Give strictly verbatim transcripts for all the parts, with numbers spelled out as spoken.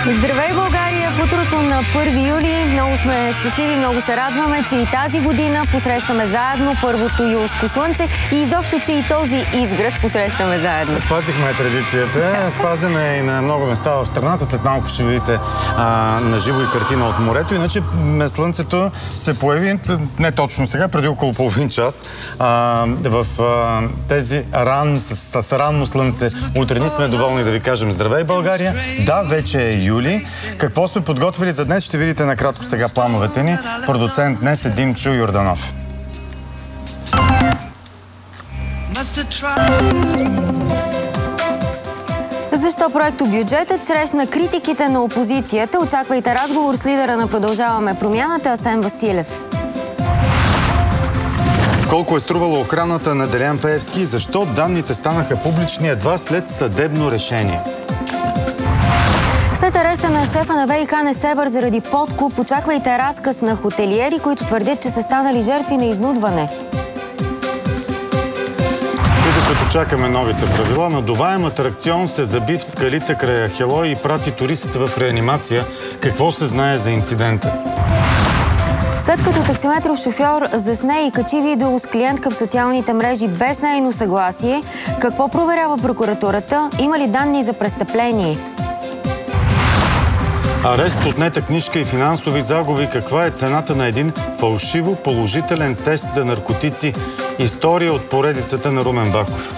Здравей, България! В утрото на първи юли много сме щастливи, много се радваме, че и тази година посрещаме заедно първото юлско слънце и изобщо, че и този изгрев посрещаме заедно. Спазихме традицията, спазена е и на много места в страната. След малко ще видите а, на живо и картина от морето. Иначе слънцето се появи не точно сега, преди около половин час. А, в а, тези ран, с, с ранно слънце утрени сме доволни да ви кажем здравей, България. Да, вече е юли. Какво сме подготвили за днес, ще видите накратко сега плановете ни. Продуцент днес е Димчо Йорданов. Защо проектобюджетът срещна критиките на опозицията? Очаквайте разговор с лидера на Продължаваме промяната Асен Василев. Колко е струвала охраната на Делян Пеевски и защо данните станаха публични едва след съдебно решение? След ареста на шефа на ВиК Несебър заради подкуп, очаквайте разказ на хотелиери, които твърдят, че са станали жертви на изнудване. И докато чакаме новите правила, надуваем атракцион се заби в скалите край Ахелой и прати туристите в реанимация. Какво се знае за инцидента? След като таксиметров шофьор засне и качи видео с клиентка в социалните мрежи без нейно съгласие, какво проверява прокуратурата? Има ли данни за престъпление? Арест, отнета книжка и финансови загуби. Каква е цената на един фалшиво положителен тест за наркотици? История от поредицата на Румен Бахов.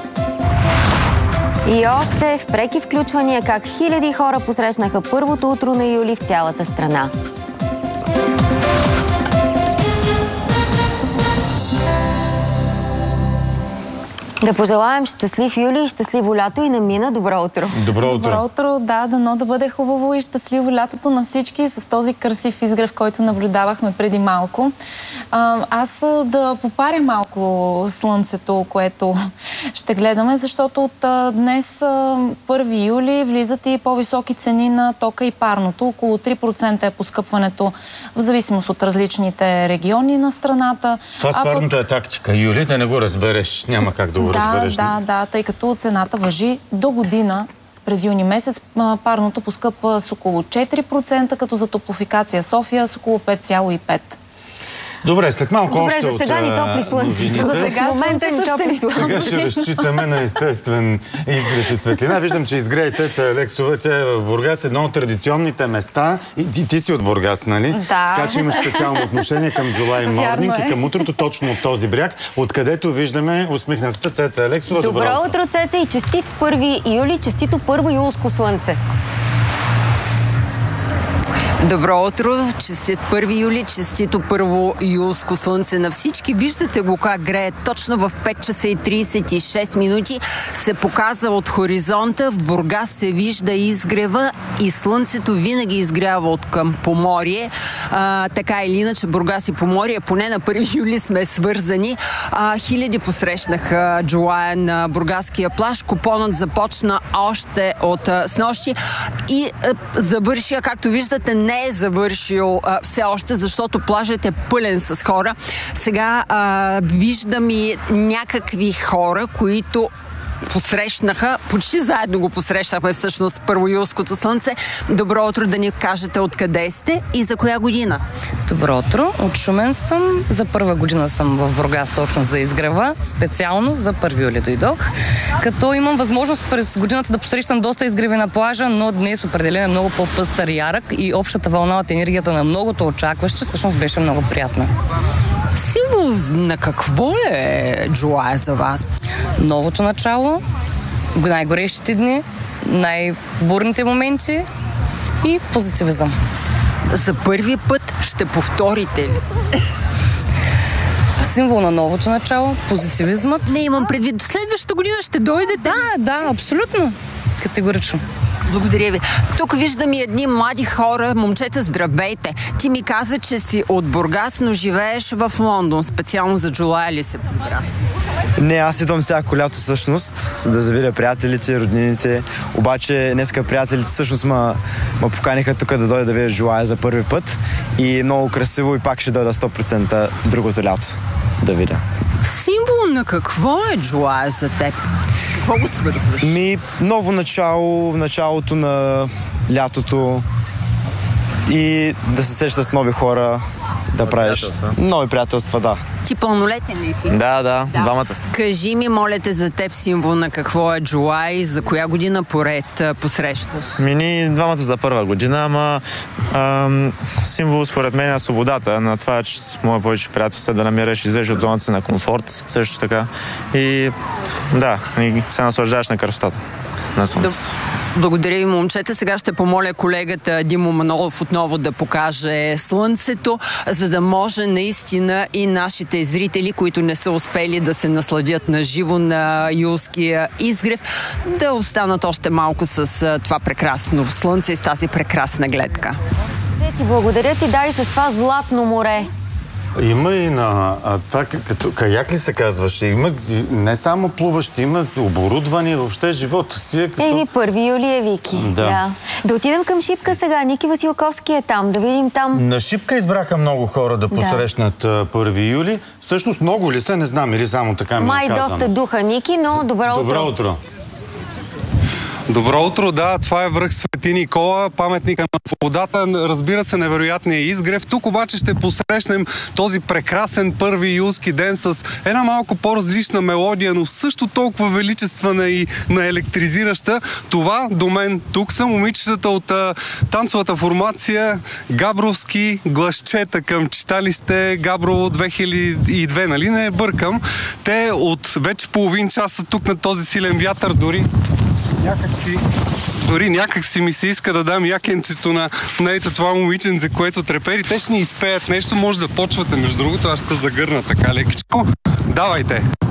И още в преки включвания как хиляди хора посрещнаха първото утро на юли в цялата страна. Да пожелаем щастлив юли и щастливо лято и на Мина. Добро утро! Добро утро! Добро утро, да, дано да бъде хубаво и щастливо лятото на всички с този красив изгрев, който наблюдавахме преди малко. А, аз да попаря малко слънцето, което ще гледаме, защото от а, днес, а, първи юли, влизат и по-високи цени на тока и парното. Около три процента е поскъпването в зависимост от различните региони на страната. Това с парното е тактика, Юли, да не го разбереш. Няма как да го Да, разбереш. да, да, тъй като цената важи до година. През юни месец парното поскъпва с около четири процента, като за Топлофикация София с около пет цяло и пет процента. Добре, след малко Добре, още за сега от, ни топли слънцето. За сега момента ни топли слънцето. Сега ще разчитаме на естествен изгрев и светлина. Виждам, че изгрее Цеца Алексова. Тя е в Бургас, едно от традиционните места. И ти, ти си от Бургас, нали? Да. Така че имаш специално отношение към July Morning е. и към утрото точно от този бряг, откъдето виждаме усмихнатата Цеца Алексова. Добро, Добро утро, Цеца, и честит първи юли, честито първо юлско слънце. Добро утро, честит първи юли, честито първо юлско слънце на всички. Виждате го как грее точно в пет часа и тридесет и шест минути. Се показа от хоризонта, в Бургас се вижда изгрева и слънцето винаги изгрява от към Поморие. А, така или иначе Бургас и Поморие, поне на първи юли сме свързани. А, хиляди посрещнаха Джулая на бургаския плаж. Купонът започна още от а, снощи и а, завърши, както виждате, не е завършил а, все още, защото плажът е пълен с хора. Сега а, виждам и някакви хора, които посрещнаха, почти заедно го посрещнахме всъщност първоюлското слънце. Добро утро, да ни кажете откъде сте и за коя година? Добро утро, от Шумен съм. За първа година съм в Бургас точно за изгрева. Специално за първи юли дойдох. Като имам възможност през годината да посрещам доста изгреви на плажа, но днес определено е много по-пъстър и ярък и общата вълна от енергията на многото очакващи всъщност беше много приятна. Символ на какво е Джулая за вас? Новото начало, най-горещите дни, най-бурните моменти и позитивизъм. За първи път ще повторите ли? Символ на новото начало, позитивизмът. Не, имам предвид, до следващата година ще дойдете. Да, да, абсолютно. Категорично. Благодаря ви. Тук виждам и едни млади хора. Момчета, здравейте. Ти ми каза, че си от Бургас, но живееш в Лондон. Специално за Джулая ли се подбра? Не, аз идвам всяко лято всъщност, за да завидя приятелите, роднините. Обаче днеска приятелите всъщност ме поканиха тук да дойда да видя Джулая за първи път. И много красиво и пак ще дойда сто процента другото лято да видя. Символ на какво е Джулая за теб? С какво го свързваш? Ми, ново начало, началото на лятото, и да се срещаш с нови хора, да правиш нови приятелства, да. Ти пълнолетен ли си? Да, да, да, двамата са. Кажи ми, моля те, за теб символ на какво е Джулай, за коя година поред посрещаш? Мини двамата за първа година, ама ам, символ според мен на свободата, на това, че с моя повече приятелство да намираш, излезеш от зоната си на комфорт, също така. И да, и се наслаждаваш на красотата на слънцето. Благодаря ви, момчета. Сега ще помоля колегата Димо Манолов отново да покаже слънцето, за да може наистина и нашите зрители, които не са успели да се насладят на живо на юлския изгрев, да останат още малко с това прекрасно слънце и с тази прекрасна гледка. Цеци, благодаря ти, дай с това златно море. Има и на... А, това като каяк ли се казваше? Има не само плуващи, има оборудвани, въобще живота си е като... Еми, първи юли е, Вики. Да. да. Да отидем към Шипка сега. Ники Василковски е там. Да видим там... На Шипка избраха много хора да посрещнат да. първи юли. Всъщност много ли са? Не знам. Или само така ми Май е казано. доста духа, Ники, но добро утро. Добро утро. Добро утро, да, това е връх Свети Никола, паметника на свободата, разбира се, невероятния изгрев. Тук обаче ще посрещнем този прекрасен първи юлски ден с една малко по-различна мелодия, но също толкова величествена и наелектризираща. Това до мен тук са момичетата от а, танцовата формация Габровски гласчета към читалище Габрово две хиляди и две, нали не бъркам. Те от вече половин час са тук на този силен вятър, дори някак си, дори някак си ми се иска да дам якенцето на, на ето това момиченце, което трепери. Те ще ни изпеят нещо, може да почвате, между другото, аз ще загърна така лекичко. Давайте!